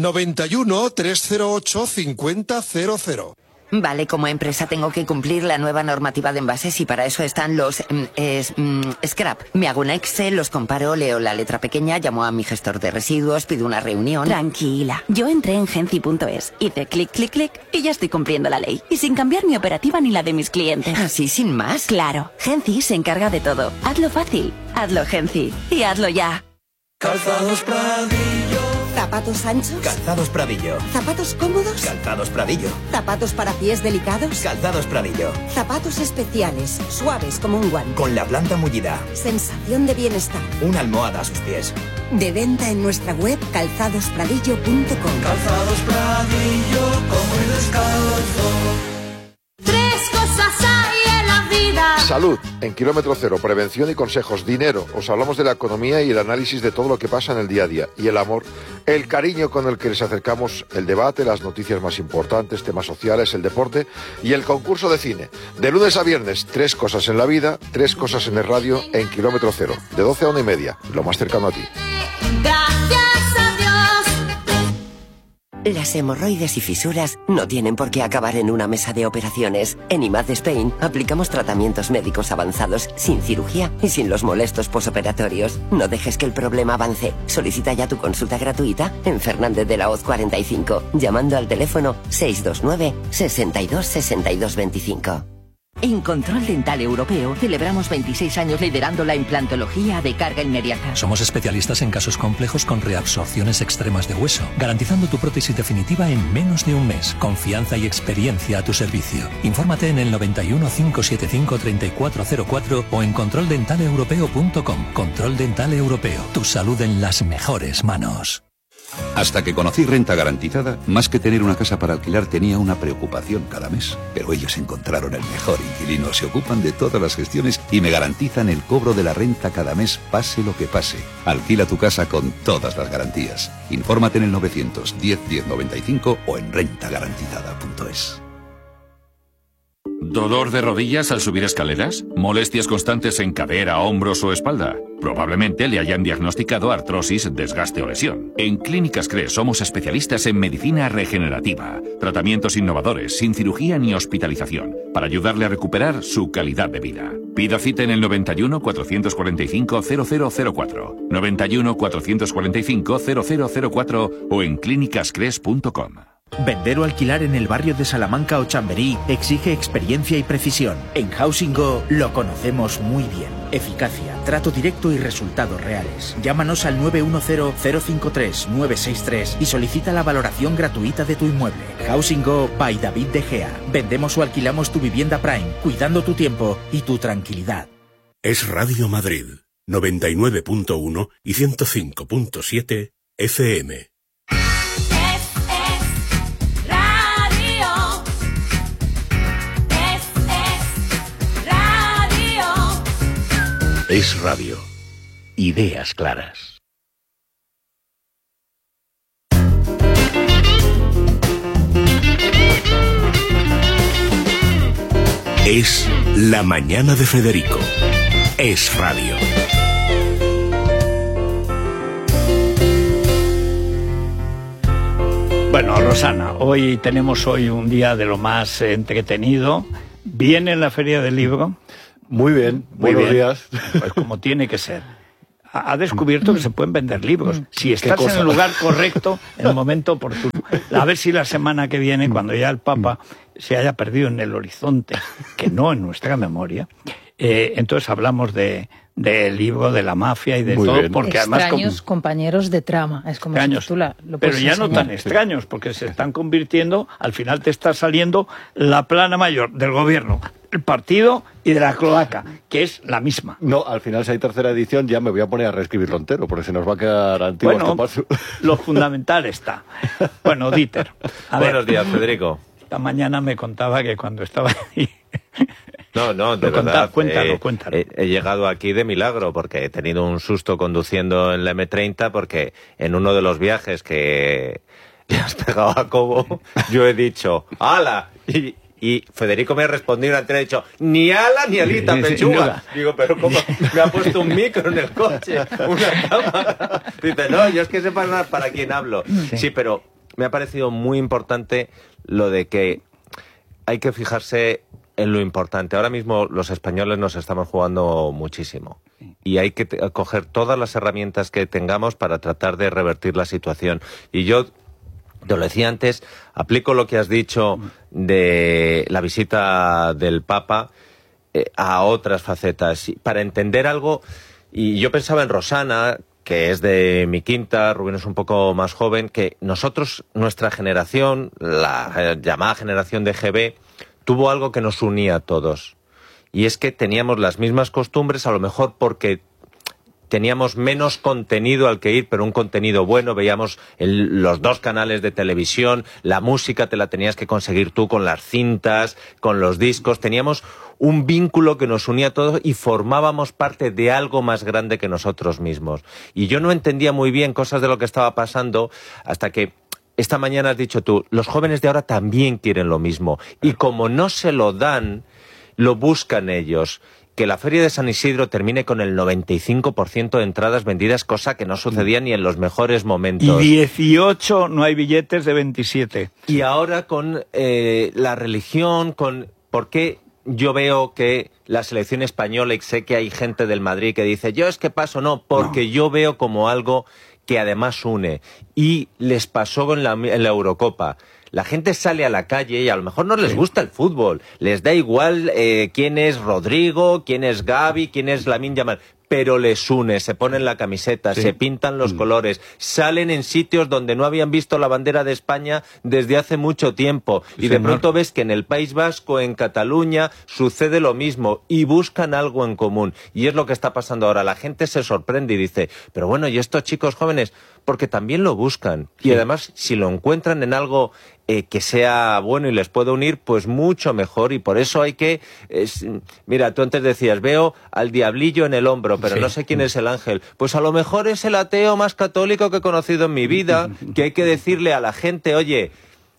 91 308 5000. Vale, como empresa tengo que cumplir la nueva normativa de envases y para eso están los scrap. Me hago un Excel, los comparo, leo la letra pequeña, llamo a mi gestor de residuos, pido una reunión. Tranquila, yo entré en Genci.es, hice clic, clic, clic y ya estoy cumpliendo la ley. Y sin cambiar mi operativa ni la de mis clientes. ¿Así sin más? Claro, Genci se encarga de todo. Hazlo fácil, hazlo Genci y hazlo ya. Calzados Pradillo. ¿Zapatos anchos? Calzados Pradillo. ¿Zapatos cómodos? Calzados Pradillo. ¿Zapatos para pies delicados? Calzados Pradillo. Zapatos especiales, suaves como un guante. Con la planta mullida. Sensación de bienestar. Una almohada a sus pies. De venta en nuestra web calzadospradillo.com. Calzados Pradillo, como el descalzo. Tres cosas hay en la vida. Salud, en Kilómetro Cero, prevención y consejos. Dinero, os hablamos de la economía y el análisis de todo lo que pasa en el día a día. Y el amor, el cariño con el que les acercamos, el debate, las noticias más importantes, temas sociales, el deporte y el concurso de cine. De lunes a viernes, 3 cosas en la vida, 3 cosas en el radio, en Kilómetro Cero. De 12 a 1:30, lo más cercano a ti. Gracias a Dios. Las hemorroides y fisuras no tienen por qué acabar en una mesa de operaciones. En IMAD Spain aplicamos tratamientos médicos avanzados, sin cirugía y sin los molestos posoperatorios. No dejes que el problema avance. Solicita ya tu consulta gratuita en Fernández de la Hoz 45, llamando al teléfono 629 62 62 25. En Control Dental Europeo celebramos 26 años liderando la implantología de carga inmediata. Somos especialistas en casos complejos con reabsorciones extremas de hueso, garantizando tu prótesis definitiva en menos de un mes. Confianza y experiencia a tu servicio. Infórmate en el 91 575 3404 o en controldentaleuropeo.com. Control Dental Europeo. Tu salud en las mejores manos. Hasta que conocí Renta Garantizada, más que tener una casa para alquilar tenía una preocupación cada mes. Pero ellos encontraron el mejor inquilino, se ocupan de todas las gestiones y me garantizan el cobro de la renta cada mes, pase lo que pase. Alquila tu casa con todas las garantías. Infórmate en el 910 1095 o en rentagarantizada.es. ¿Dolor de rodillas al subir escaleras? ¿Molestias constantes en cadera, hombros o espalda? Probablemente le hayan diagnosticado artrosis, desgaste o lesión. En Clínicas CRES somos especialistas en medicina regenerativa. Tratamientos innovadores, sin cirugía ni hospitalización, para ayudarle a recuperar su calidad de vida. Pida cita en el 91 445 0004, 91 445 0004 o en clínicascres.com. Vender o alquilar en el barrio de Salamanca o Chamberí exige experiencia y precisión. En Housing Go lo conocemos muy bien. Eficacia, trato directo y resultados reales. Llámanos al 910-053-963 y solicita la valoración gratuita de tu inmueble. Housing Go by David De Gea. Vendemos o alquilamos tu vivienda Prime, cuidando tu tiempo y tu tranquilidad. Es Radio Madrid, 99.1 y 105.7 FM. Es radio. Ideas claras. Es la mañana de Federico. Es radio. Bueno, Rosana, tenemos hoy un día de lo más entretenido. Viene la Feria del Libro. Muy bien, buenos días. Pues como tiene que ser. Ha descubierto que se pueden vender libros. Si estás en el lugar correcto, en el momento oportuno. A ver si la semana que viene, cuando ya el Papa se haya perdido en el horizonte, que no en nuestra memoria, entonces hablamos del libro de la mafia y de muy todo. Bien. Porque extraños compañeros de trama, es como extraños, si tú lo pero puedes ya enseñar. no tan extraños, porque se están convirtiendo, al final te está saliendo la plana mayor del gobierno, el partido y de la cloaca, que es la misma. No, al final si hay tercera edición ya me voy a poner a reescribirlo entero, porque se nos va a quedar antiguo este paso. Lo fundamental está. Bueno, Dieter. Buenos días, Federico. Esta mañana me contaba que cuando estaba ahí... No, de verdad. Cuéntalo. He llegado aquí de milagro porque he tenido un susto conduciendo en la M30 porque en uno de los viajes que le has pegado a Cobo, yo he dicho ¡hala! Y Federico me ha respondido antes, ha dicho ni ala ni alita, pechuga. Digo, pero ¿cómo? Me ha puesto un micro en el coche, una cámara. Dice, no, yo es que sepa para quién hablo. Sí, pero me ha parecido muy importante lo de que hay que fijarse en lo importante. Ahora mismo los españoles nos estamos jugando muchísimo y hay que coger todas las herramientas que tengamos para tratar de revertir la situación. Y yo, te lo decía antes, aplico lo que has dicho de la visita del Papa a otras facetas. Para entender algo, y yo pensaba en Rosana, que es de mi quinta, Rubén es un poco más joven, que nosotros, nuestra generación, la llamada generación de GB, tuvo algo que nos unía a todos. Y es que teníamos las mismas costumbres, a lo mejor porque teníamos menos contenido al que ir, pero un contenido bueno. Veíamos los 2 canales de televisión, la música te la tenías que conseguir tú con las cintas, con los discos. Teníamos un vínculo que nos unía a todos y formábamos parte de algo más grande que nosotros mismos. Y yo no entendía muy bien cosas de lo que estaba pasando hasta que esta mañana has dicho tú, los jóvenes de ahora también quieren lo mismo. Y como no se lo dan, lo buscan ellos. Que la Feria de San Isidro termine con el 95% de entradas vendidas, cosa que no sucedía ni en los mejores momentos. Y 18 no hay billetes de 27. Y ahora con la religión, ¿por qué yo veo que la selección española, y sé que hay gente del Madrid que dice, yo es que paso, no, porque yo veo como algo que además une. Y les pasó en la Eurocopa. La gente sale a la calle y a lo mejor no les gusta el fútbol, les da igual quién es Rodrigo, quién es Gavi, quién es Lamine Yamal, pero les une, se ponen la camiseta, se pintan los colores, salen en sitios donde no habían visto la bandera de España desde hace mucho tiempo y de pronto ves que en el País Vasco, en Cataluña, sucede lo mismo y buscan algo en común. Y es lo que está pasando ahora. La gente se sorprende y dice, pero bueno, ¿y estos chicos jóvenes? Porque también lo buscan. Y además, si lo encuentran en algo que sea bueno y les pueda unir, pues mucho mejor. Y por eso hay que... mira, tú antes decías, veo al diablillo en el hombro, pero no sé quién es el ángel. Pues a lo mejor es el ateo más católico que he conocido en mi vida, que hay que decirle a la gente, oye,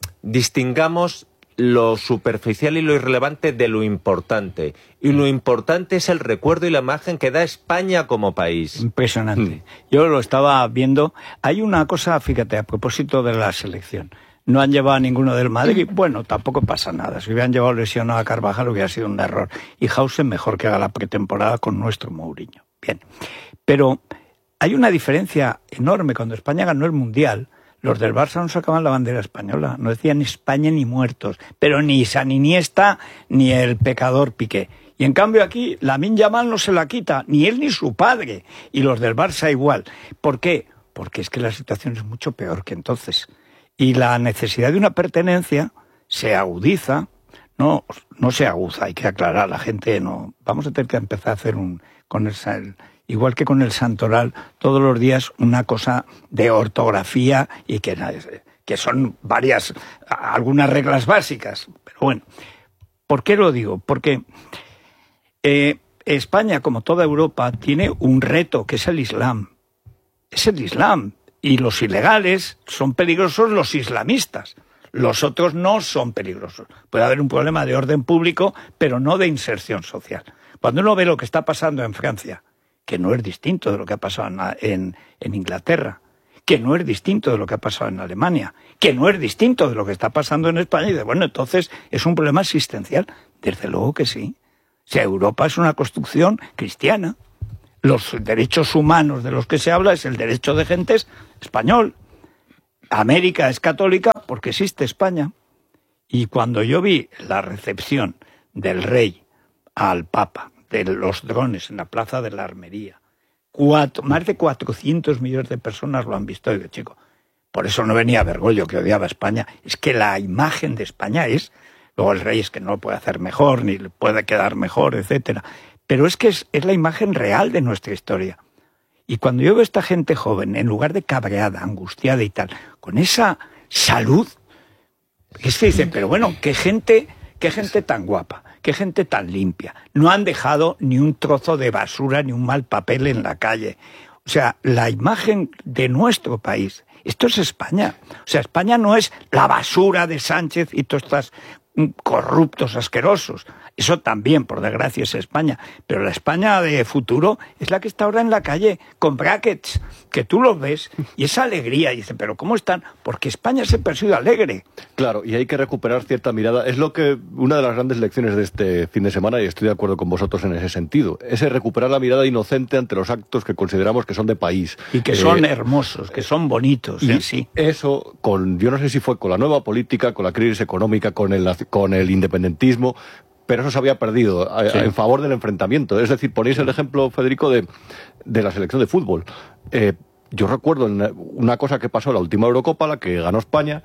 distingamos lo superficial y lo irrelevante de lo importante. Y lo importante es el recuerdo y la imagen que da España como país. Impresionante. Yo lo estaba viendo. Hay una cosa, fíjate, a propósito de la selección. No han llevado a ninguno del Madrid. Bueno, tampoco pasa nada. Si hubieran llevado lesionado a Carvajal hubiera sido un error. Y Hausen mejor que haga la pretemporada con nuestro Mourinho. Bien. Pero hay una diferencia enorme. Cuando España ganó el Mundial, los del Barça no sacaban la bandera española. No decían España ni muertos. Pero ni San Iniesta ni el pecador Piqué. Y en cambio aquí, Lamine Yamal no se la quita. Ni él ni su padre. Y los del Barça igual. ¿Por qué? Porque es que la situación es mucho peor que entonces. Y la necesidad de una pertenencia se agudiza, no se aguza, hay que aclarar, la gente no... Vamos a tener que empezar a hacer igual que con el santoral, todos los días una cosa de ortografía y que son algunas reglas básicas. Pero bueno, ¿por qué lo digo? Porque España, como toda Europa, tiene un reto que es el Islam. Es el Islam. Y los ilegales son peligrosos los islamistas. Los otros no son peligrosos. Puede haber un problema de orden público, pero no de inserción social. Cuando uno ve lo que está pasando en Francia, que no es distinto de lo que ha pasado en Inglaterra, que no es distinto de lo que ha pasado en Alemania, que no es distinto de lo que está pasando en España, y dice, bueno, entonces es un problema existencial. Desde luego que sí. O sea, Europa es una construcción cristiana. Los derechos humanos de los que se habla es el derecho de gentes español. América es católica porque existe España. Y cuando yo vi la recepción del rey al Papa, de los drones en la Plaza de la Armería, más de 400 millones de personas lo han visto. Y digo, chico, por eso no venía Bergoglio, que odiaba a España. Es que la imagen de España es... Luego el rey es que no lo puede hacer mejor, ni le puede quedar mejor, etcétera. Pero es que es la imagen real de nuestra historia. Y cuando yo veo a esta gente joven, en lugar de cabreada, angustiada y tal, con esa salud, es que dicen, pero bueno, qué gente tan guapa, qué gente tan limpia. No han dejado ni un trozo de basura, ni un mal papel en la calle. O sea, la imagen de nuestro país, esto es España. O sea, España no es la basura de Sánchez y todas estas corruptos, asquerosos. Eso también, por desgracia, es España. Pero la España de futuro es la que está ahora en la calle, con brackets, que tú los ves, y esa alegría. Y dice, ¿pero cómo están? Porque España siempre ha sido alegre. Claro, y hay que recuperar cierta mirada. Es lo que una de las grandes lecciones de este fin de semana, y estoy de acuerdo con vosotros en ese sentido, es recuperar la mirada inocente ante los actos que consideramos que son de país. Y que son hermosos, que son bonitos en sí. Eso, yo no sé si fue con la nueva política, con la crisis económica, con el independentismo, pero eso se había perdido en favor del enfrentamiento. Es decir, ponéis el ejemplo, Federico, de la selección de fútbol. Yo recuerdo una cosa que pasó en la última Eurocopa, la que ganó España,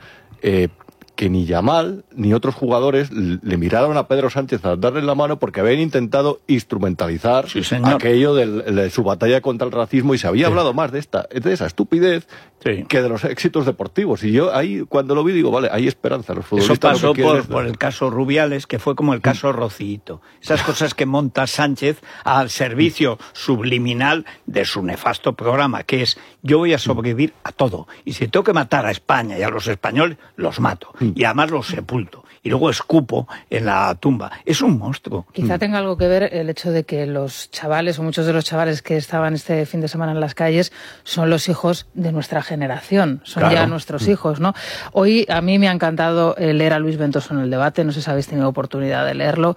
que ni Yamal ni otros jugadores le miraron a Pedro Sánchez a darle la mano porque habían intentado instrumentalizar aquello de su batalla contra el racismo, y se había hablado más de esa estupidez que de los éxitos deportivos. Y yo ahí, cuando lo vi, digo, vale, hay esperanza. Los futbolistas eso pasó por el caso Rubiales, que fue como el caso Rocito. Esas cosas que monta Sánchez al servicio subliminal de su nefasto programa, que es: yo voy a sobrevivir a todo, y si tengo que matar a España y a los españoles, los mato. Y además los sepulto. Y luego escupo en la tumba. Es un monstruo. Quizá tenga algo que ver el hecho de que los chavales, o muchos de los chavales que estaban este fin de semana en las calles, son los hijos de nuestra generación. Son ya nuestros hijos, ¿no? Hoy a mí me ha encantado leer a Luis Ventoso en el debate. No sé si habéis tenido oportunidad de leerlo.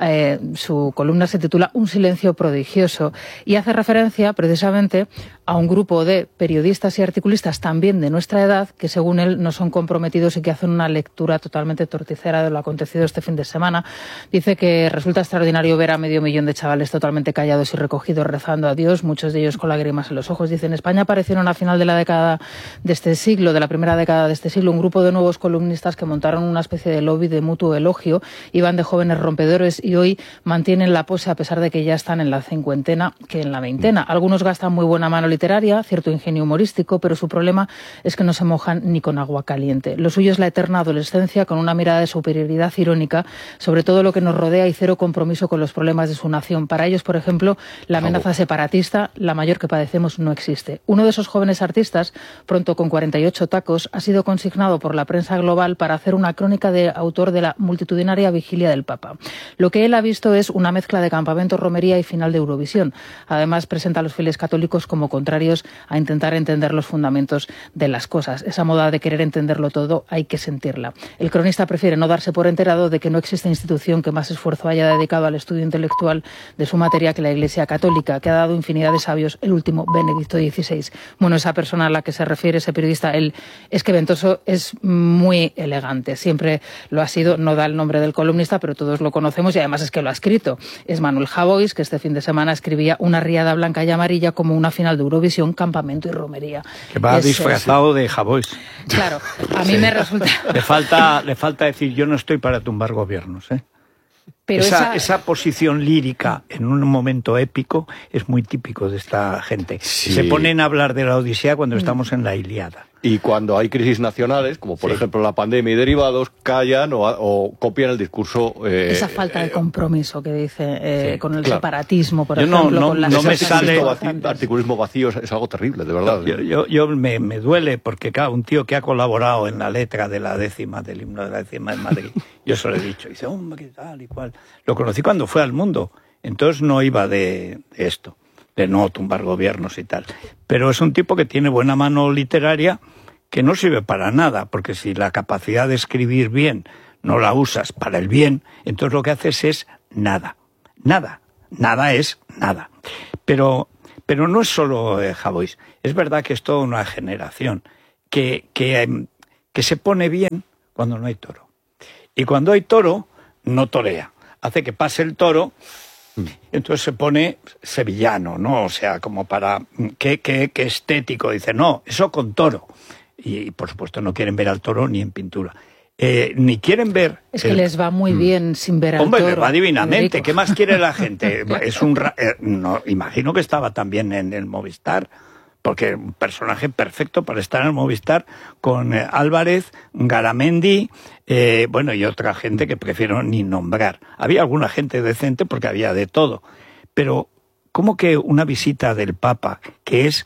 Su columna se titula Un silencio prodigioso, y hace referencia precisamente a un grupo de periodistas y articulistas también de nuestra edad, que según él no son comprometidos y que hacen una lectura totalmente torticera de lo acontecido este fin de semana. Dice que resulta extraordinario ver a 500.000 de chavales totalmente callados y recogidos rezando a Dios, muchos de ellos con lágrimas en los ojos. Dice: en España aparecieron a final de la década de este siglo, de la primera década de este siglo, un grupo de nuevos columnistas que montaron una especie de lobby de mutuo elogio, iban de jóvenes rompedores y hoy mantienen la pose a pesar de que ya están en la cincuentena que en la veintena. Algunos gastan muy buena mano literaria, cierto ingenio humorístico, pero su problema es que no se mojan ni con agua caliente. Lo suyo es la eterna adolescencia, con una mirada de superioridad irónica sobre todo lo que nos rodea y cero compromiso con los problemas de su nación. Para ellos, por ejemplo, la amenaza separatista, la mayor que padecemos, no existe. Uno de esos jóvenes artistas, pronto con 48 tacos, ha sido consignado por la prensa global para hacer una crónica de autor de la multitudinaria vigilia del Papa. Lo que él ha visto es una mezcla de campamento, romería y final de Eurovisión. Además, presenta a los fieles católicos como contrarios a intentar entender los fundamentos de las cosas. Esa moda de querer entenderlo todo hay que sentirla. El cronista prefiere no darse por enterado de que no existe institución que más esfuerzo haya dedicado al estudio intelectual de su materia que la Iglesia Católica, que ha dado infinidad de sabios, el último Benedicto XVI. Bueno, esa persona a la que se refiere ese periodista, es que Ventoso es muy elegante, siempre lo ha sido, no da el nombre del columnista, pero todos lo conocemos y además es que lo ha escrito. Es Manuel Javois, que este fin de semana escribía una riada blanca y amarilla como una final de Eurovisión, campamento y romería. Que va disfrazado de Javois. Claro, a mí me resulta... Le falta decir, yo no estoy para tumbar gobiernos, ¿eh? Pero esa posición lírica en un momento épico es muy típico de esta gente. Sí. Se ponen a hablar de la Odisea cuando estamos en la Ilíada. Y cuando hay crisis nacionales, como por ejemplo la pandemia y derivados, callan o copian el discurso... esa falta de compromiso que dice con el separatismo, por ejemplo. No me sale... articulismo vacío es algo terrible, de verdad. Yo me duele porque, claro, un tío que ha colaborado en la letra de la 10ª, del himno de la 10ª en Madrid, yo se lo he dicho, dice, hombre, qué tal y cual. Lo conocí cuando fue al Mundo, entonces no iba de esto, de no tumbar gobiernos y tal. Pero es un tipo que tiene buena mano literaria que no sirve para nada, porque si la capacidad de escribir bien no la usas para el bien, entonces lo que haces es nada. Nada. Nada es nada. Pero no es solo Javois. Es verdad que es toda una generación que se pone bien cuando no hay toro. Y cuando hay toro, no torea. Hace que pase el toro, entonces se pone sevillano, ¿no? O sea, como para... Qué estético. Dice, no, eso con toro. Y por supuesto no quieren ver al toro ni en pintura. Ni quieren ver... Es que les va muy bien sin ver al toro. Hombre, les va divinamente. ¿Qué más quiere la gente? Es no, imagino que estaba también en el Movistar, porque un personaje perfecto para estar en el Movistar con Álvarez, Garamendi, y otra gente que prefiero ni nombrar. Había alguna gente decente porque había de todo. Pero, ¿cómo que una visita del Papa, que es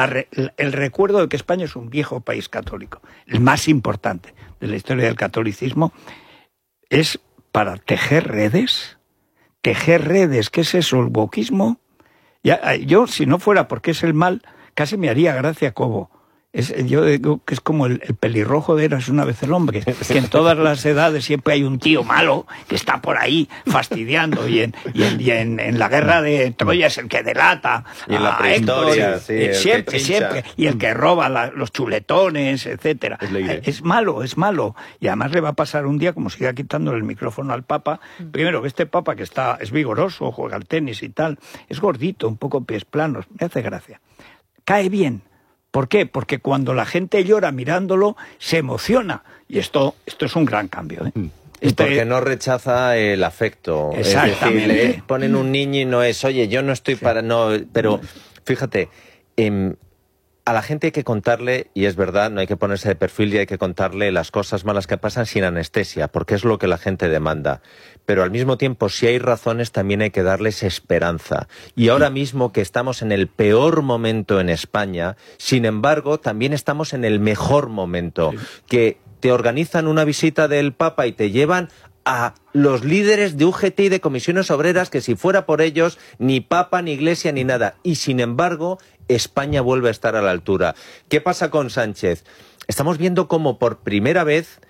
el recuerdo de que España es un viejo país católico, el más importante de la historia del catolicismo, es para tejer redes. ¿Tejer redes? ¿Qué es eso? ¿El wokismo? Yo, si no fuera porque es el mal, casi me haría gracia Cobo. Yo digo que es como el pelirrojo de Eras una vez el hombre, que en todas las edades siempre hay un tío malo que está por ahí fastidiando, y en la guerra de Troya es el que delata, y en la prehistoria, siempre, y el que roba los chuletones, etcétera. Es malo, y además le va a pasar un día, como siga quitándole el micrófono al Papa, primero que este Papa que es vigoroso, juega al tenis y tal, es gordito, un poco pies planos, me hace gracia, cae bien. ¿Por qué? Porque cuando la gente llora mirándolo, se emociona. Y esto es un gran cambio, ¿eh? Y porque no rechaza el afecto. Exactamente. Es decir, le ponen un niño y no es, oye, yo no estoy para... No, pero fíjate, a la gente hay que contarle, y es verdad, no hay que ponerse de perfil, y hay que contarle las cosas malas que pasan sin anestesia, porque es lo que la gente demanda. Pero al mismo tiempo, si hay razones, también hay que darles esperanza. Y ahora mismo que estamos en el peor momento en España, sin embargo, también estamos en el mejor momento. Sí. Que te organizan una visita del Papa y te llevan a los líderes de UGT y de comisiones obreras, que si fuera por ellos, ni Papa, ni Iglesia, ni nada. Y sin embargo, España vuelve a estar a la altura. ¿Qué pasa con Sánchez? Estamos viendo cómo por primera vez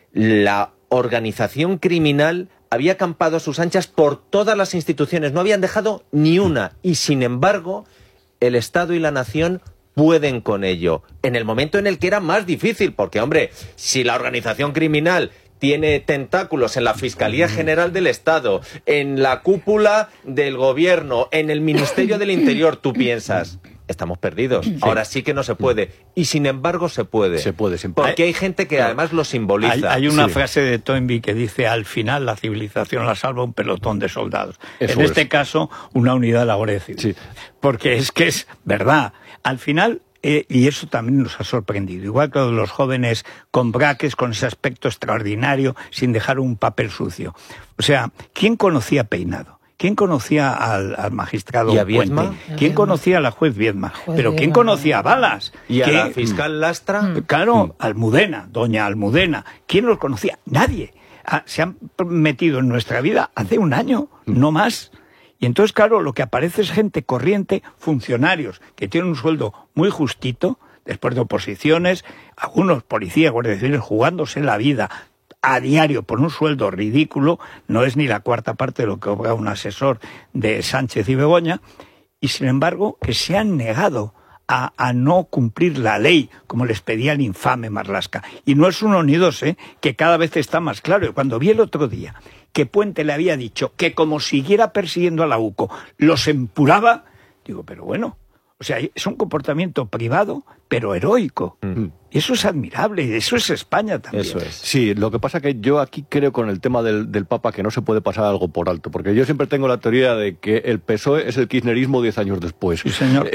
la organización criminal había acampado a sus anchas por todas las instituciones, no habían dejado ni una, y sin embargo el Estado y la nación pueden con ello, en el momento en el que era más difícil, porque hombre, si la organización criminal tiene tentáculos en la Fiscalía General del Estado, en la cúpula del Gobierno, en el Ministerio del Interior, tú piensas, estamos perdidos. Sí. Ahora sí que no se puede. Y sin embargo se puede. Se puede, siempre. Porque hay gente que además lo simboliza. Hay una frase de Toynbee que dice, al final la civilización la salva un pelotón de soldados. Eso en este caso, una unidad de la Guardia Civil. Sí. Porque es que es verdad. Al final... y eso también nos ha sorprendido. Igual que los jóvenes con braques, con ese aspecto extraordinario, sin dejar un papel sucio. O sea, ¿quién conocía Peinado? ¿Quién conocía al magistrado Puente? ¿Quién conocía a la juez Viedma? ¿Pero quién conocía a Balas? ¿Y a la fiscal Lastra? Claro, Almudena, doña Almudena. ¿Quién los conocía? Nadie. Se han metido en nuestra vida hace un año, no más. Y entonces, claro, lo que aparece es gente corriente, funcionarios, que tienen un sueldo muy justito, después de oposiciones, algunos policías, guardias civiles, jugándose la vida a diario por un sueldo ridículo, no es ni la cuarta parte de lo que cobra un asesor de Sánchez y Begoña, y sin embargo que se han negado a no cumplir la ley, como les pedía el infame Marlaska. Y no es uno ni dos, que cada vez está más claro. Y cuando vi el otro día que Puente le había dicho que como siguiera persiguiendo a la UCO, los empuraba, digo, pero bueno, o sea, es un comportamiento privado, pero heroico. Y eso es admirable, y eso es España también. Eso es. Sí, lo que pasa que yo aquí creo con el tema del Papa que no se puede pasar algo por alto, porque yo siempre tengo la teoría de que el PSOE es el kirchnerismo 10 años después. Sí, señor.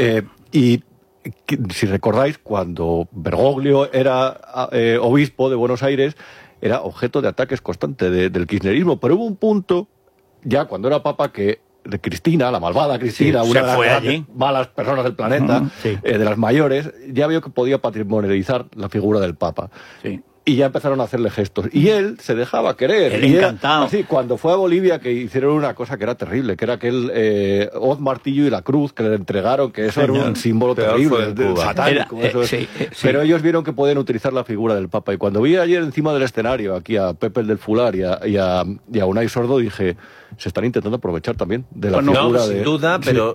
Y si recordáis, cuando Bergoglio era obispo de Buenos Aires, era objeto de ataques constantes del kirchnerismo, pero hubo un punto, ya cuando era Papa, que de Cristina, la malvada Cristina, una de las malas personas del planeta, de las mayores, ya vio que podía patrimonializar la figura del Papa. Sí. Y ya empezaron a hacerle gestos. Y él se dejaba querer. Él encantado. Así, cuando fue a Bolivia, que hicieron una cosa que era terrible, que era aquel hoz, martillo y la cruz que le entregaron, que eso era un símbolo terrible, satánico. Pero ellos vieron que podían utilizar la figura del Papa. Y cuando vi ayer encima del escenario, aquí a Pepe el del Fular y a Unai Sordo, dije, se están intentando aprovechar también de la figura sin duda, pero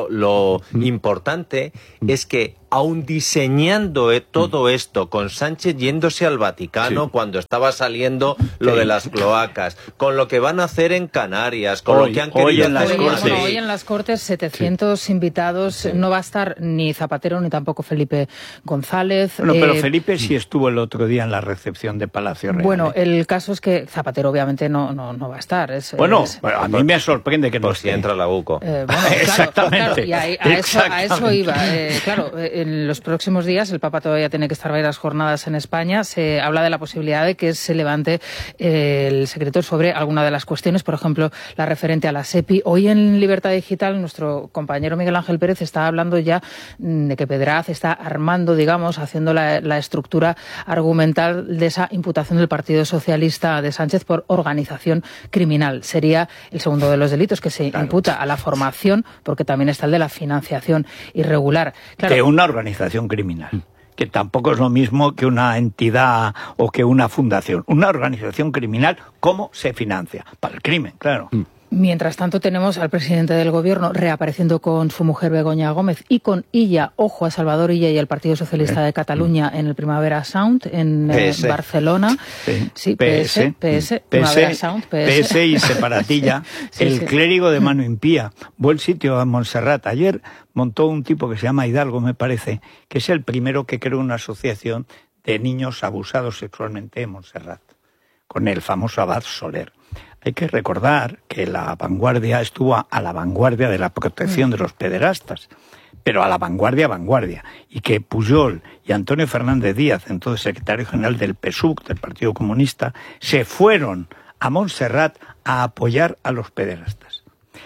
lo importante es que aun diseñando todo esto, con Sánchez yéndose al Vaticano cuando estaba saliendo lo de las cloacas, con lo que van a hacer en Canarias, con lo que han querido hacer hoy en las Cortes, 700 invitados, no va a estar ni Zapatero ni tampoco Felipe González. Bueno, pero Felipe sí estuvo el otro día en la recepción de Palacio Real. Bueno, el caso es que Zapatero obviamente no va a estar. Bueno, a mí me sorprende que no esté. Si entra la UCO. Bueno, exactamente. Claro, y a eso iba. Claro, en los próximos días, el Papa todavía tiene que estar varias jornadas en España, se habla de la posibilidad de que se levante el secreto sobre alguna de las cuestiones, por ejemplo, la referente a la SEPI. Hoy en Libertad Digital, nuestro compañero Miguel Ángel Pérez está hablando ya de que Pedraz está armando, digamos, haciendo la estructura argumental de esa imputación del Partido Socialista de Sánchez por organización criminal. Sería el segundo de los delitos que se imputa a la formación, porque también está el de la financiación irregular. Claro, que una organización criminal, que tampoco es lo mismo que una entidad o que una fundación. Una organización criminal, ¿cómo se financia? Para el crimen, claro. Mientras tanto, tenemos al presidente del Gobierno reapareciendo con su mujer Begoña Gómez y con Illa, ojo a Salvador Illa y el Partido Socialista de Cataluña en el Primavera Sound en Barcelona. Sí, PS, Primavera Sound, PS. PS y Separatilla. El clérigo de mano impía. Buen sitio a Montserrat. Ayer montó un tipo que se llama Hidalgo, me parece, que es el primero que creó una asociación de niños abusados sexualmente en Montserrat, con el famoso abad Soler. Hay que recordar que la vanguardia estuvo a la vanguardia de la protección de los pederastas, pero a la vanguardia, y que Pujol y Antonio Fernández Díaz, entonces secretario general del PSUC, del Partido Comunista, se fueron a Montserrat a apoyar a los pederastas.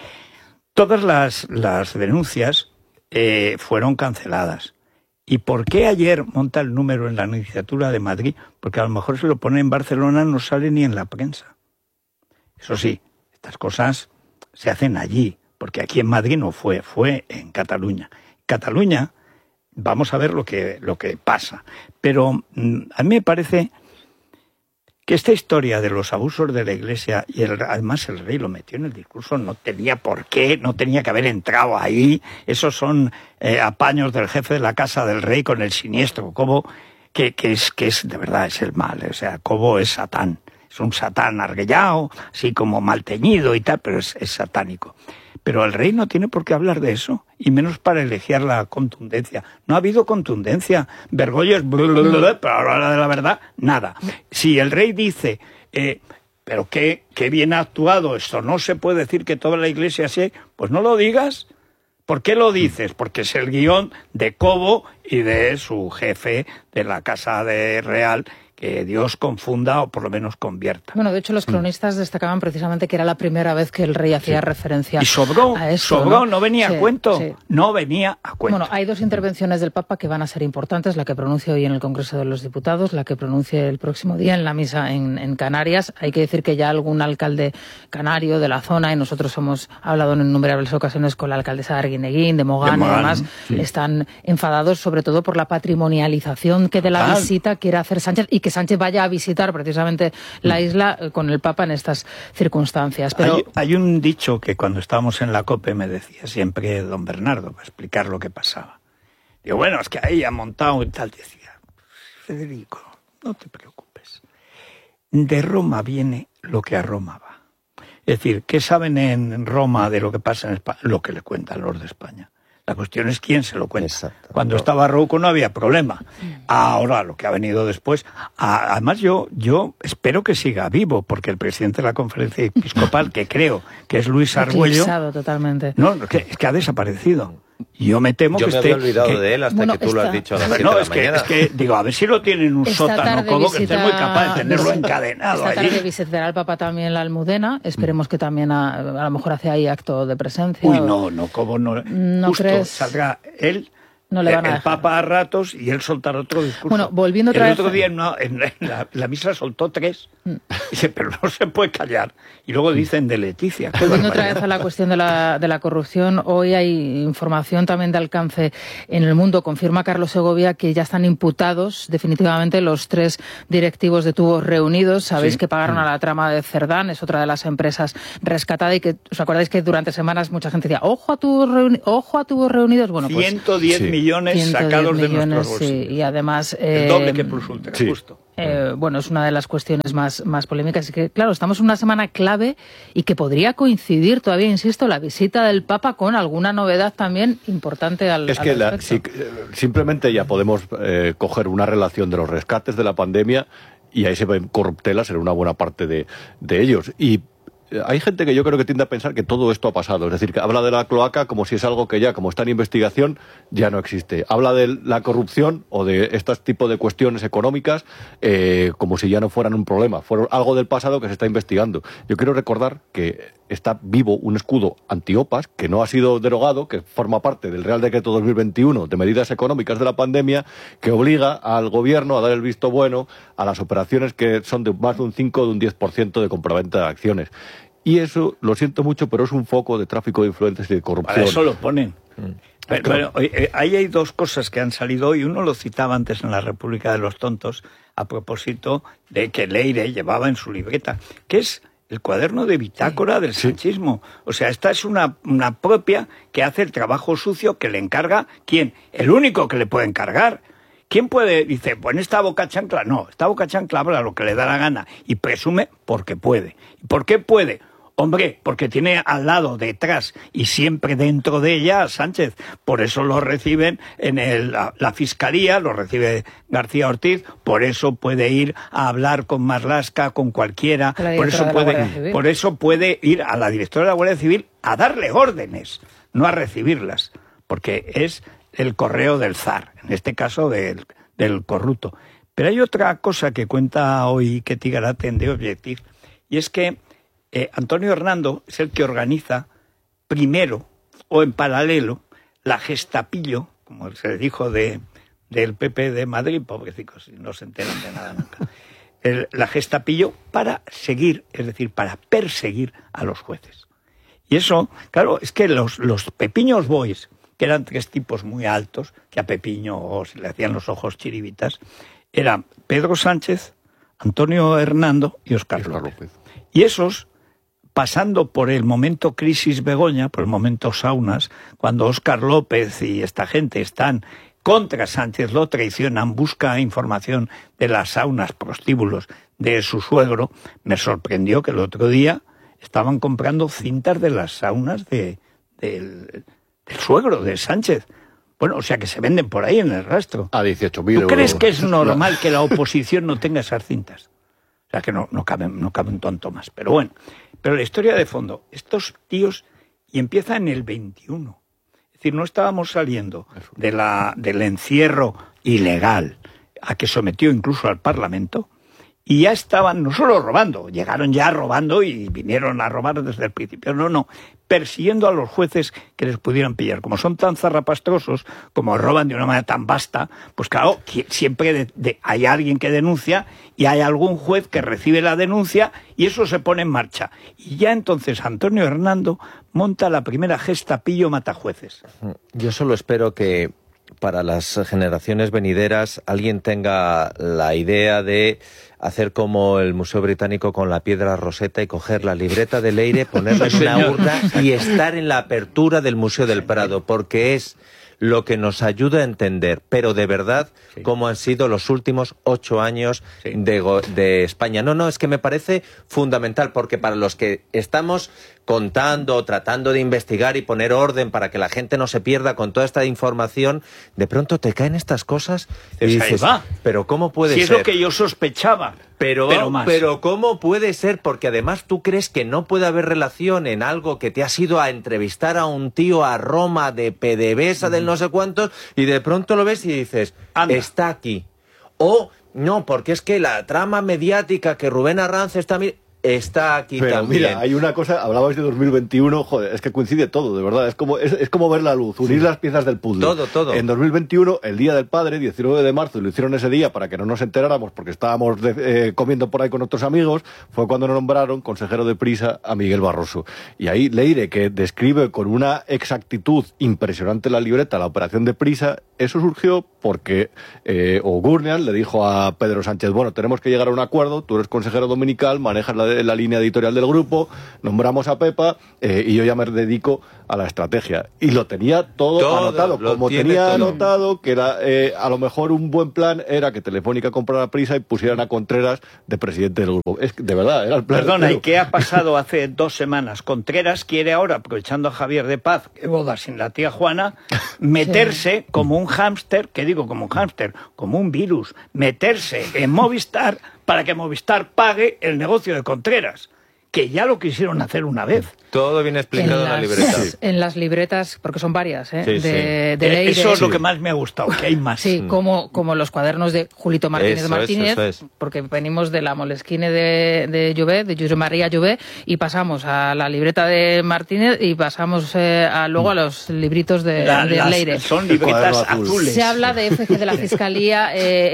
Todas las denuncias fueron canceladas. ¿Y por qué ayer monta el número en la Nunciatura de Madrid? Porque a lo mejor se lo pone en Barcelona, no sale ni en la prensa. Eso sí, estas cosas se hacen allí, porque aquí en Madrid no fue en Cataluña. Cataluña, vamos a ver lo que pasa. Pero a mí me parece que esta historia de los abusos de la Iglesia, y además el rey lo metió en el discurso, no tenía por qué, no tenía que haber entrado ahí. Esos son apaños del jefe de la casa del rey con el siniestro Cobo, que es de verdad, es el mal. O sea, Cobo es Satán. Es un Satán arguellao, así como mal teñido y tal, pero es satánico. Pero el rey no tiene por qué hablar de eso, y menos para elegir la contundencia. No ha habido contundencia. Bergoglio es pero a la hora de la verdad, nada. Si el rey dice, pero qué bien ha actuado, esto no se puede decir que toda la Iglesia sea, pues no lo digas. ¿Por qué lo dices? Porque es el guión de Cobo y de su jefe de la Casa de Real, que Dios confunda o por lo menos convierta. Bueno, de hecho los cronistas destacaban precisamente que era la primera vez que el rey hacía referencia a eso. Y sobró, no venía a cuento. Sí. No venía a cuento. Bueno, hay dos intervenciones del Papa que van a ser importantes, la que pronuncia hoy en el Congreso de los Diputados, la que pronuncie el próximo día en la misa en Canarias. Hay que decir que ya algún alcalde canario de la zona, y nosotros hemos hablado en innumerables ocasiones con la alcaldesa de Arguineguín, de Mogán y demás, están enfadados sobre todo por la patrimonialización que de la visita quiere hacer Sánchez, y que Sánchez vaya a visitar precisamente la isla con el Papa en estas circunstancias. Pero hay un dicho que cuando estábamos en la COPE me decía siempre don Bernardo, para explicar lo que pasaba. Digo, bueno, es que ahí ha montado y tal. Decía, Federico, no te preocupes. De Roma viene lo que a Roma va. Es decir, ¿qué saben en Roma de lo que pasa en España? Lo que le cuentan los de España. La cuestión es quién se lo cuenta. Exacto. Cuando estaba Rouco no había problema. Ahora, lo que ha venido después... Además, yo espero que siga vivo, porque el presidente de la Conferencia Episcopal, que creo que es Luis Argüello... totalmente. No, es que ha desaparecido. Yo me temo que me había olvidado de él hasta que tú lo has dicho a las 7 de la mañana. Es que, digo, a ver si lo tiene en un sótano, como que esté muy capaz de tenerlo encadenado allí. Esta tarde visitará al Papa también la Almudena. Esperemos que también a lo mejor hace ahí acto de presencia. Uy, no, ¿cómo no? ¿No justo crees? Salga él... No le van a el dejar. Papa a ratos y él soltará otro discurso. Bueno, volviendo otra vez... El otro día en la misa soltó 3. Dice, pero no se puede callar. Y luego dicen de Leticia. Volviendo otra vez a la cuestión de la corrupción, hoy hay información también de alcance en el mundo. Confirma Carlos Segovia que ya están imputados definitivamente los 3 directivos de Tubos Reunidos. Sabéis que pagaron a la trama de Cerdán, es otra de las empresas rescatada, y que os acordáis que durante semanas mucha gente decía, ojo a Tubos Reunidos. Bueno, pues 110 millones sacados de nuestros bolsillos. Y además... el doble que Plus Ultra, justo. Bueno, es una de las cuestiones más polémicas. Y que, claro, estamos en una semana clave y que podría coincidir todavía, insisto, la visita del Papa con alguna novedad también importante al respecto. Simplemente ya podemos coger una relación de los rescates de la pandemia y ahí se ven corruptelas en una buena parte de ellos. Y hay gente que yo creo que tiende a pensar que todo esto ha pasado. Es decir, que habla de la cloaca como si es algo que ya, como está en investigación, ya no existe. Habla de la corrupción o de este tipo de cuestiones económicas como si ya no fueran un problema. Fueron algo del pasado que se está investigando. Yo quiero recordar que está vivo un escudo antiopas que no ha sido derogado, que forma parte del Real Decreto 2021 de medidas económicas de la pandemia, que obliga al gobierno a dar el visto bueno a las operaciones que son de más de un 5 o de un 10% de compraventa de acciones. Y eso, lo siento mucho, pero es un foco de tráfico de influencias y de corrupción. Para eso lo ponen. Pero, ahí hay dos cosas que han salido hoy. Uno lo citaba antes en la República de los Tontos, a propósito de que Leire llevaba en su libreta, que es el cuaderno de bitácora del sanchismo. O sea, esta es una propia que hace el trabajo sucio que le encarga, ¿quién? El único que le puede encargar. ¿Quién puede? Dice, pues esta boca chancla. No, esta boca chancla habla lo que le da la gana y presume porque puede. ¿Y por qué puede? Hombre, porque tiene al lado, detrás y siempre dentro de ella a Sánchez. Por eso lo reciben en la Fiscalía, lo recibe García Ortiz, por eso puede ir a hablar con Marlaska, con cualquiera, por eso puede ir a la directora de la Guardia Civil a darle órdenes, no a recibirlas, porque es el correo del zar, en este caso del corrupto. Pero hay otra cosa que cuenta hoy Ketty Garaten de Objective, y es que Antonio Hernando es el que organiza primero o en paralelo la Gestapillo, como se le dijo del PP de Madrid, pobrecitos, no se enteran de nada nunca, la Gestapillo para seguir, es decir, para perseguir a los jueces. Y eso, claro, es que los Pepiños Boys, que eran tres tipos muy altos, que a Pepiño se le hacían los ojos chiribitas, eran Pedro Sánchez, Antonio Hernando y Óscar López. Y esos, pasando por el momento crisis Begoña, por el momento saunas, cuando Óscar López y esta gente están contra Sánchez, lo traicionan, busca información de las saunas, prostíbulos de su suegro, me sorprendió que el otro día estaban comprando cintas de las saunas del suegro de Sánchez. Bueno, o sea que se venden por ahí en el rastro. A 18.000 ¿Tú crees que es normal que la oposición no tenga esas cintas? O sea que no cabe un tonto más. Pero bueno, pero la historia de fondo, estos tíos, y empieza en el 21. Es decir, no estábamos saliendo del encierro ilegal a que sometió incluso al Parlamento, y ya estaban no solo robando, llegaron ya robando y vinieron a robar desde el principio, no, persiguiendo a los jueces que les pudieran pillar. Como son tan zarrapastrosos, como roban de una manera tan vasta, pues claro, siempre hay alguien que denuncia y hay algún juez que recibe la denuncia y eso se pone en marcha. Y ya entonces Antonio Hernando monta la primera Gestapillo matajueces. Yo solo espero que para las generaciones venideras alguien tenga la idea de hacer como el Museo Británico con la piedra Rosetta y coger la libreta de Leire, ponerla en una urna y estar en la apertura del Museo del Prado, porque es lo que nos ayuda a entender, pero de verdad, cómo han sido los últimos 8 años de España. No, es que me parece fundamental, porque para los que estamos contando, tratando de investigar y poner orden para que la gente no se pierda con toda esta información, de pronto te caen estas cosas y dices, pero ¿cómo puede ser? Si es lo que yo sospechaba. Pero ¿cómo puede ser? Porque además tú crees que no puede haber relación en algo que te has ido a entrevistar a un tío a Roma de PDVSA del no sé cuántos y de pronto lo ves y dices, está aquí. O no, porque es que la trama mediática que Rubén Arranz está aquí pero también. Mira, hay una cosa, hablabais de 2021, joder, es que coincide todo, de verdad, es como ver la luz, unir las piezas del puzzle. Todo. En 2021, el Día del Padre, 19 de marzo, y lo hicieron ese día para que no nos enteráramos porque estábamos comiendo por ahí con otros amigos, fue cuando nos nombraron consejero de Prisa a Miguel Barroso. Y ahí Leire, que describe con una exactitud impresionante la libreta la operación de Prisa, eso surgió porque Gurnian le dijo a Pedro Sánchez, bueno, tenemos que llegar a un acuerdo, tú eres consejero dominical, manejas la línea editorial del grupo, nombramos a Pepa y yo ya me dedico a la estrategia. Y lo tenía todo anotado, como tenía anotado que era, a lo mejor un buen plan era que Telefónica comprara Prisa y pusieran a Contreras de presidente del grupo. Es que, de verdad, era el plan. Perdona, ¿y qué ha pasado hace 2 semanas? Contreras quiere ahora, aprovechando a Javier de Paz, que boda sin la tía Juana, meterse como un hámster, ¿qué digo como un hámster? Como un virus, meterse en Movistar para que Movistar pague el negocio de Contreras. que ya lo quisieron hacer una vez. Todo viene explicado en la libreta. En las libretas, porque son varias, Sí, de Leire. Eso es lo que más me ha gustado, que hay más. Sí, como los cuadernos de Julito Martínez Martínez, eso es. porque venimos de la Moleskine de Llobet, de Josep María Llobet, y pasamos a la libreta de Martínez y pasamos luego a los libritos de Leire. Son libretas azules. Se habla de FG de la Fiscalía,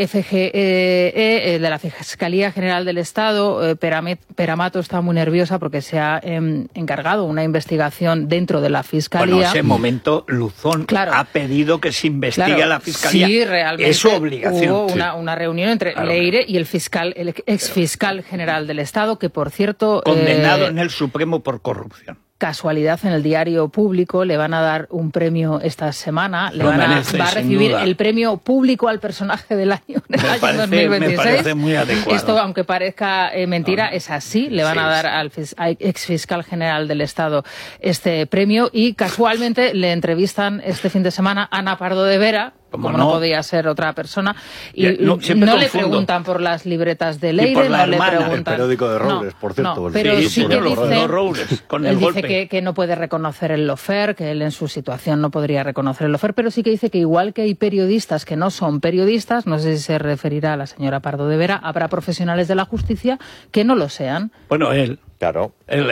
FGE de la Fiscalía General del Estado. Peramato está muy nerviosa porque se ha encargado una investigación dentro de la Fiscalía. Bueno, ese momento Luzón ha pedido que se investigue a la Fiscalía. Sí, realmente es su obligación. Hubo una reunión entre Leire y el exfiscal general del Estado, que por cierto... Condenado en el Supremo por corrupción. Casualidad, en el Diario Público le van a dar un premio esta semana, va a recibir el premio público al personaje del año en el año 2026. Me parece muy adecuado. Esto, aunque parezca mentira, es así, le van a dar al exfiscal general del Estado este premio, y casualmente le entrevistan este fin de semana a Ana Pardo de Vera, como no podía ser otra persona, y no le preguntan por las libretas de Leire, no le preguntan... El periódico de Roures, por cierto. No, pero sí que dice, Roures, con el él golpe. dice que no puede reconocer el lofer, que él en su situación no podría reconocer el lofer, pero sí que dice que igual que hay periodistas que no son periodistas, no sé si se referirá a la señora Pardo de Vera, habrá profesionales de la justicia que no lo sean. Bueno, él... Claro.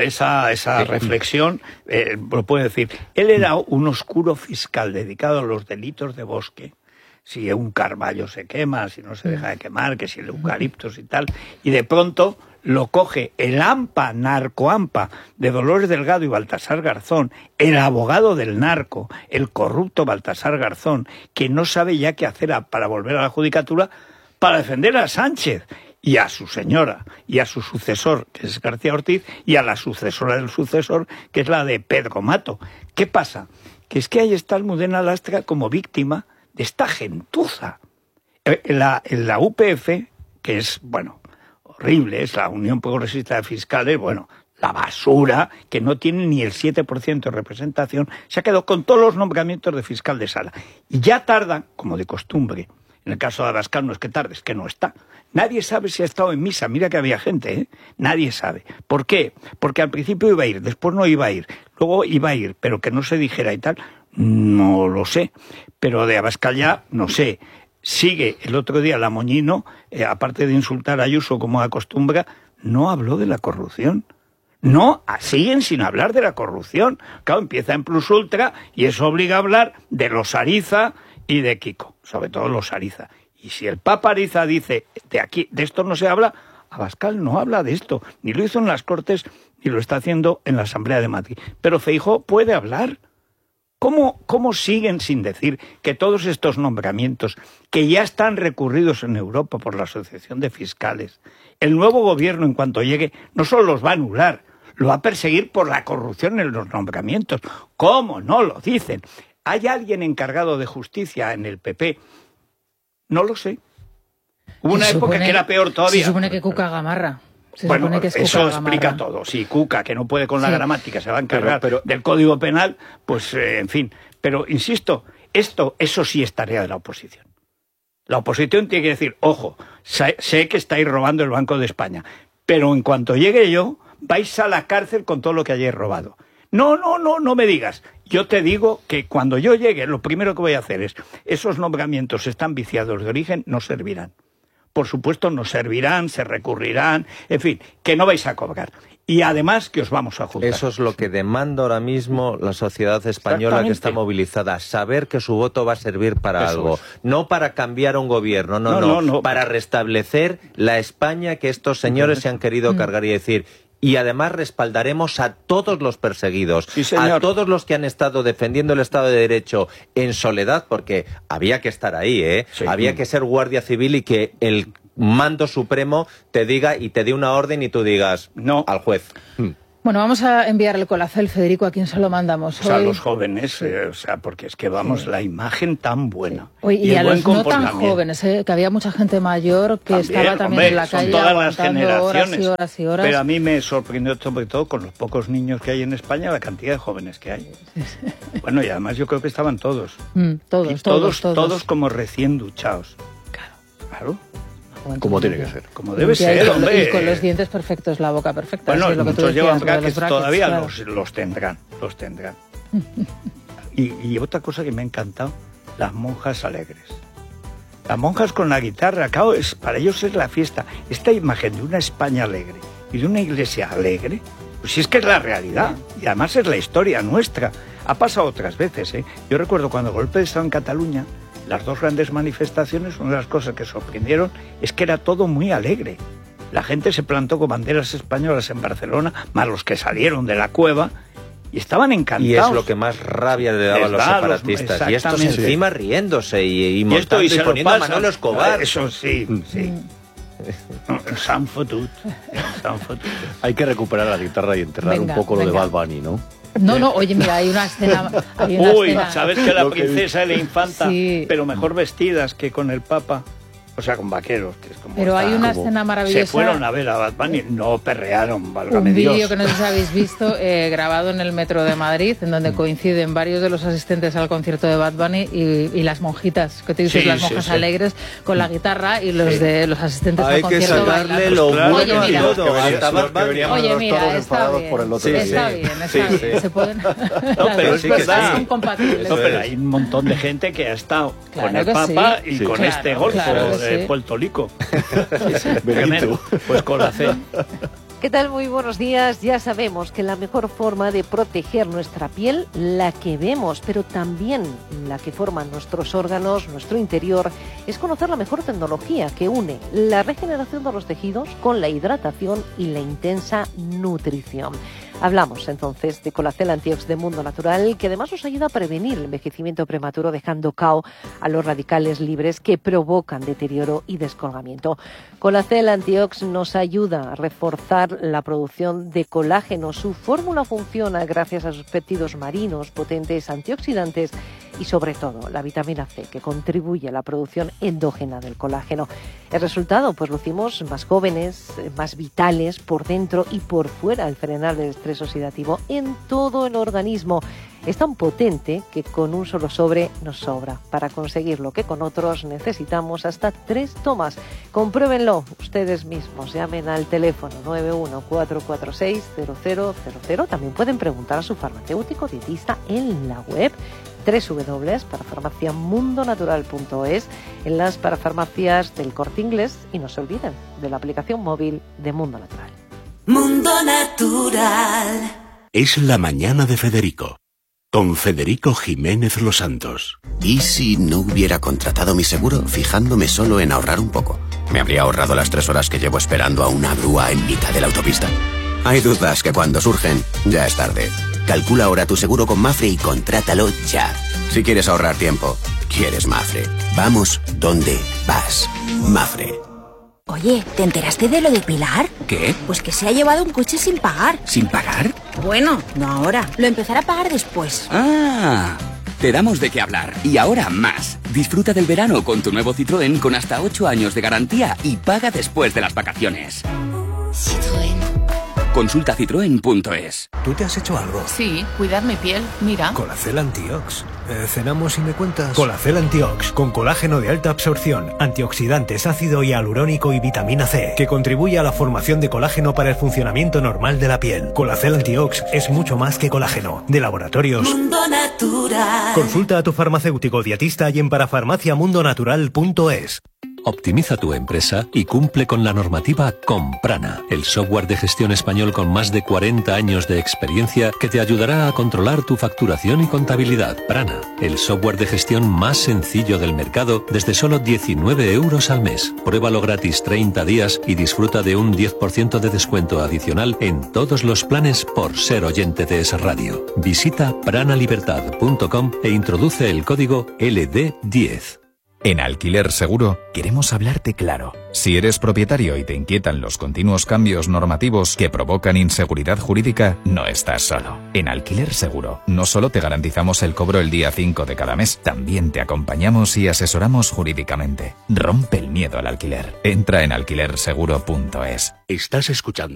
Esa reflexión lo puede decir. Él era un oscuro fiscal dedicado a los delitos de bosque. Si un carballo se quema, si no se deja de quemar, que si el eucaliptos y tal. Y de pronto lo coge el narcoampa de Dolores Delgado y Baltasar Garzón, el abogado del narco, el corrupto Baltasar Garzón, que no sabe ya qué hacer para volver a la judicatura para defender a Sánchez y a su señora, y a su sucesor, que es García Ortiz, y a la sucesora del sucesor, que es la de Pedro Mato. ¿Qué pasa? Que es que ahí está Almudena Lastra como víctima de esta gentuza. En la UPF, que es, bueno, horrible, es la Unión Progresista de Fiscales, bueno, la basura, que no tiene ni el 7% de representación, se ha quedado con todos los nombramientos de fiscal de sala. Y ya tarda, como de costumbre. En el caso de Abascal no es que tarde, es que no está. Nadie sabe si ha estado en misa. Mira que había gente, ¿eh? Nadie sabe. ¿Por qué? Porque al principio iba a ir, después no iba a ir, luego iba a ir, pero que no se dijera y tal, no lo sé. Pero de Abascal ya no sé. Sigue el otro día Lamoñino, aparte de insultar a Ayuso como acostumbra, no habló de la corrupción. No, siguen sin hablar de la corrupción. Claro, empieza en Plus Ultra y eso obliga a hablar de los Ariza y de Kiko, sobre todo los Ariza. Y si el Papa Ariza dice, de esto no se habla, Abascal no habla de esto, ni lo hizo en las Cortes, ni lo está haciendo en la Asamblea de Madrid. Pero Feijóo puede hablar. ¿Cómo siguen sin decir que todos estos nombramientos, que ya están recurridos en Europa por la Asociación de Fiscales, el nuevo gobierno, en cuanto llegue, no solo los va a anular, lo va a perseguir por la corrupción en los nombramientos? ¿Cómo no lo dicen? ¿Hay alguien encargado de justicia en el PP? No lo sé. Hubo una época que era peor todavía. Se supone que Cuca Gamarra. Bueno, eso explica todo. Sí, Cuca, que no puede con la gramática, se va a encargar del Código Penal, pues, en fin. Pero, insisto, eso sí es tarea de la oposición. La oposición tiene que decir, ojo, sé que estáis robando el Banco de España, pero en cuanto llegue yo, vais a la cárcel con todo lo que hayáis robado. No me digas. Yo te digo que cuando yo llegue, lo primero que voy a hacer es, esos nombramientos están viciados de origen, no servirán. Por supuesto, no servirán, se recurrirán, en fin, que no vais a cobrar. Y además que os vamos a juzgar. Eso es lo que demanda ahora mismo la sociedad española que está movilizada, saber que su voto va a servir para algo, no para cambiar un gobierno, no, para restablecer la España que estos señores se han querido cargar y decir... Y además respaldaremos a todos los perseguidos, a todos los que han estado defendiendo el Estado de Derecho en soledad, porque había que estar ahí, había que ser guardia civil y que el mando supremo te diga y te dé una orden y tú digas no al juez. Bueno, vamos a enviar el colacel, Federico, ¿a quién se lo mandamos hoy? O sea, a los jóvenes, porque es que vamos, la imagen tan buena. Oye, y a los no tan jóvenes, que había mucha gente mayor que estaba también en la calle todas las generaciones, horas y horas y horas. Pero a mí me sorprendió sobre todo con los pocos niños que hay en España, la cantidad de jóvenes que hay. Bueno, y además yo creo que estaban todos. Todos como recién duchados. Claro. juventud. Como tiene que ser. Como debe ser, hombre. Y con los dientes perfectos, la boca perfecta. Bueno, lo que muchos llevan brackets, todavía claro. los tendrán. Y otra cosa que me ha encantado, las monjas alegres. Las monjas con la guitarra, claro, para ellos es la fiesta. Esta imagen de una España alegre y de una iglesia alegre, pues sí es que es la realidad. Y además es la historia nuestra. Ha pasado otras veces, ¿eh? Yo recuerdo cuando el golpe de Estado en Cataluña, las dos grandes manifestaciones, una de las cosas que sorprendieron es que era todo muy alegre. La gente se plantó con banderas españolas en Barcelona, más los que salieron de la cueva, y estaban encantados. Y es lo que más rabia le daban los separatistas. Y estos encima riéndose y montando y poniendo a Manolo Escobar. Eso sí. S'han fotut. Hay que recuperar la guitarra y enterrar un poco lo de Bad Bunny, ¿no? No, oye, mira, hay una escena... ¿Sabes que la princesa y la infanta, pero mejor vestidas que con el Papa? O sea, con vaqueros, que es como... Pero hay una escena maravillosa... Se fueron a ver a Bad Bunny, no perrearon, válgame Un Dios. vídeo que no sé si habéis visto, grabado en el metro de Madrid, en donde coinciden varios de los asistentes al concierto de Bad Bunny y las monjitas, que te dices, las monjas alegres, con la guitarra, y los de los asistentes al concierto bailando. Hay que sacarle lo bueno Oye, mira, a todo. Oye, mira, está bien. Se pueden... pero sí que son compatibles. No, pero hay un montón de gente que ha estado con el Papa y con este golfo de Puerto Rico. Pues con la C. ¿Qué tal? Muy buenos días. Ya sabemos que la mejor forma de proteger nuestra piel, la que vemos, pero también la que forman nuestros órganos, nuestro interior, es conocer la mejor tecnología que une la regeneración de los tejidos con la hidratación y la intensa nutrición. Hablamos entonces de Colacel Antiox de Mundo Natural, que además nos ayuda a prevenir el envejecimiento prematuro, dejando cao a los radicales libres que provocan deterioro y descolgamiento. Colacel Antiox nos ayuda a reforzar la producción de colágeno. Su fórmula funciona gracias a sus péptidos marinos potentes, antioxidantes y sobre todo la vitamina C, que contribuye a la producción endógena del colágeno. El resultado, pues lucimos más jóvenes, más vitales por dentro y por fuera, al frenar el estrés oxidativo en todo el organismo. Es tan potente que con un solo sobre nos sobra. Para conseguir lo que con otros necesitamos hasta 3 tomas. Compruébenlo ustedes mismos. Llamen al teléfono 914460000. También pueden preguntar a su farmacéutico dietista en la web www.parafarmaciamundonatural.es, en las parafarmacias del Corte Inglés, y no se olviden de la aplicación móvil de Mundo Natural. Mundo Natural. Es la mañana de Federico, con Federico Jiménez Los Santos. ¿Y si no hubiera contratado mi seguro fijándome solo en ahorrar un poco? ¿Me habría ahorrado las 3 horas que llevo esperando a una grúa en mitad de la autopista? Hay dudas que cuando surgen, ya es tarde. Calcula ahora tu seguro con Mafre y contrátalo ya. Si quieres ahorrar tiempo, quieres Mafre. Vamos donde vas. Mafre. Oye, ¿te enteraste de lo de Pilar? ¿Qué? Pues que se ha llevado un coche sin pagar. ¿Sin pagar? Bueno, no ahora. Lo empezará a pagar después. ¡Ah! Te damos de qué hablar. Y ahora más. Disfruta del verano con tu nuevo Citroën con hasta 8 años de garantía y paga después de las vacaciones. Citroën. Consulta citroen.es. ¿Tú te has hecho algo? Sí, cuidar mi piel, mira. Colacel Antiox. ¿Cenamos y me cuentas? Colacel Antiox, con colágeno de alta absorción, antioxidantes, ácido hialurónico y vitamina C, que contribuye a la formación de colágeno para el funcionamiento normal de la piel. Colacel Antiox es mucho más que colágeno. De Laboratorios Mundo Natural. Consulta a tu farmacéutico dietista y en parafarmaciamundonatural.es. Optimiza tu empresa y cumple con la normativa con Prana, el software de gestión español con más de 40 años de experiencia que te ayudará a controlar tu facturación y contabilidad. Prana, el software de gestión más sencillo del mercado desde solo 19 euros al mes. Pruébalo gratis 30 días y disfruta de un 10% de descuento adicional en todos los planes por ser oyente de Es Radio. Visita pranalibertad.com e introduce el código LD10. En Alquiler Seguro queremos hablarte claro. Si eres propietario y te inquietan los continuos cambios normativos que provocan inseguridad jurídica, no estás solo. En Alquiler Seguro no solo te garantizamos el cobro el día 5 de cada mes, también te acompañamos y asesoramos jurídicamente. Rompe el miedo al alquiler. Entra en alquilerseguro.es. Estás escuchando